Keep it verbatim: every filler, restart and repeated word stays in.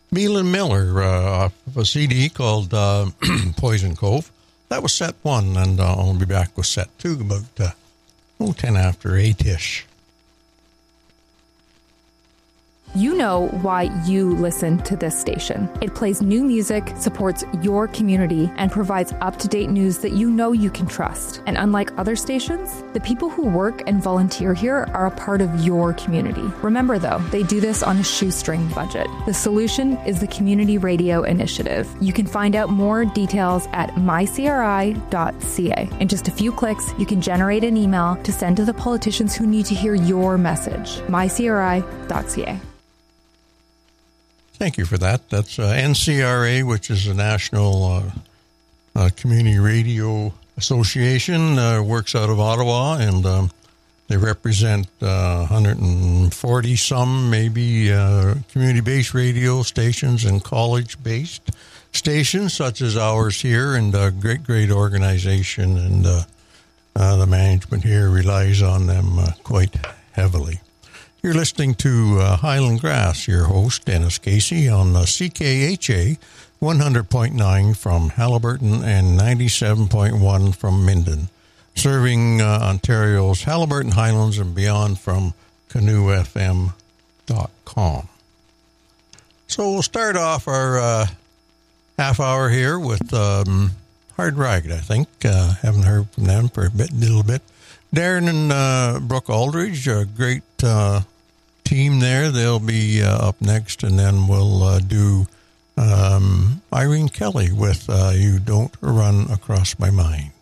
Meelan Miller uh, off of a C D called uh, Poison Cove. That was set one, and uh, I'll be back with set two about uh, oh, ten after eight-ish. You know why you listen to this station. It plays new music, supports your community, and provides up-to-date news that you know you can trust. And unlike other stations, the people who work and volunteer here are a part of your community. Remember, though, they do this on a shoestring budget. The solution is the Community Radio Initiative. You can find out more details at my c r i dot c a. In just a few clicks, you can generate an email to send to the politicians who need to hear your message. my c r i dot c a. Thank you for that. That's uh, N C R A, which is a National uh, uh, Community Radio Association, uh, works out of Ottawa, and um, they represent uh, one hundred forty some, maybe, uh, community-based radio stations and college-based stations, such as ours here, and a great, great organization, and uh, uh, the management here relies on them uh, quite heavily. You're listening to uh, Highland Grass, your host, Dennis Casey, on uh, C K H A one hundred point nine from Haliburton and ninety-seven point one from Minden, serving uh, Ontario's Haliburton Highlands and beyond from canoe f m dot com. So we'll start off our uh, half hour here with um, Hard Ragged, I think. Uh, haven't heard from them for a bit, little bit. Darren and uh, Brooke Aldridge, a great uh, team there. They'll be uh, up next, and then we'll uh, do um, Irene Kelly with uh, You Don't Run Across My Mind.